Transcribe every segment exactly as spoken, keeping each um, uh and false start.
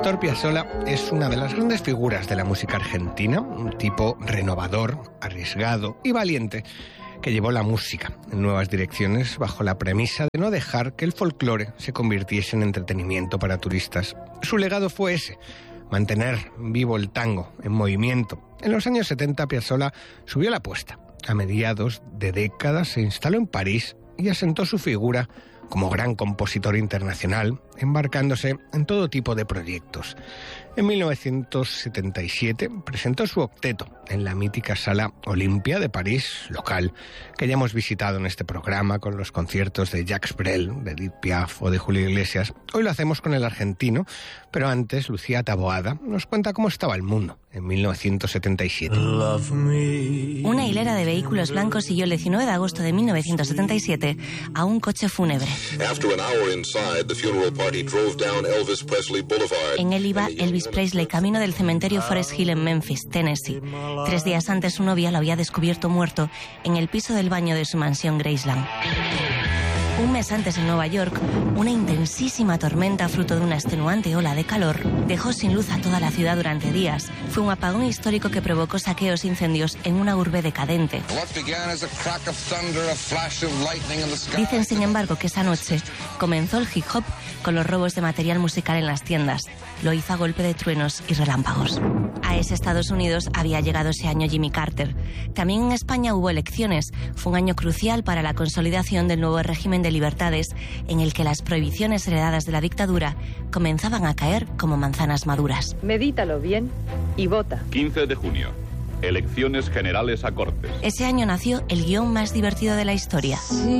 Astor Piazzolla es una de las grandes figuras de la música argentina, un tipo renovador, arriesgado y valiente, que llevó la música en nuevas direcciones bajo la premisa de no dejar que el folclore se convirtiese en entretenimiento para turistas. Su legado fue ese: mantener vivo el tango en movimiento. En los años setenta, Piazzolla subió la apuesta. A mediados de década se instaló en París y asentó su figura como gran compositor internacional, embarcándose en todo tipo de proyectos. En mil novecientos setenta y siete presentó su octeto en la mítica Sala Olimpia de París, local, que ya hemos visitado en este programa con los conciertos de Jacques Brel, de Edith Piaf o de Julio Iglesias. Hoy lo hacemos con el argentino, pero antes Lucía Taboada nos cuenta cómo estaba el mundo en mil novecientos setenta y siete. Una hilera de vehículos blancos siguió el diecinueve de agosto de mil novecientos setenta y siete a un coche fúnebre. En él iba Elvis Presley, camino del cementerio Forest Hill en Memphis, Tennessee. Tres días antes su novia lo había descubierto muerto en el piso del baño de su mansión Graceland. Un mes antes en Nueva York, una intensísima tormenta fruto de una extenuante ola de calor dejó sin luz a toda la ciudad durante días. Fue un apagón histórico que provocó saqueos e incendios en una urbe decadente. Dicen, sin embargo, que esa noche comenzó el hip hop con los robos de material musical en las tiendas. Lo hizo a golpe de truenos y relámpagos. A ese Estados Unidos había llegado ese año Jimmy Carter. También en España hubo elecciones. Fue un año crucial para la consolidación del nuevo régimen de libertades, en el que las prohibiciones heredadas de la dictadura comenzaban a caer como manzanas maduras. Medítalo bien y vota. quince de junio. Elecciones generales a Cortes. Ese año nació el guión más divertido de la historia.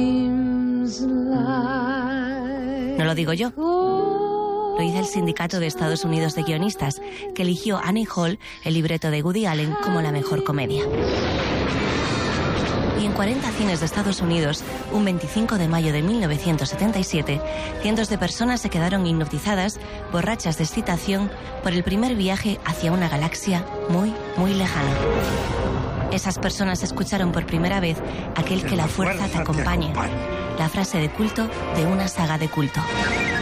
No lo digo yo. Lo dice el Sindicato de Estados Unidos de Guionistas, que eligió Annie Hall, el libreto de Woody Allen, como la mejor comedia. Y en cuarenta cines de Estados Unidos, un veinticinco de mayo de mil novecientos setenta y siete, cientos de personas se quedaron hipnotizadas, borrachas de excitación, por el primer viaje hacia una galaxia muy, muy lejana. Esas personas escucharon por primera vez aquel que la fuerza te acompañe, la frase de culto de una saga de culto.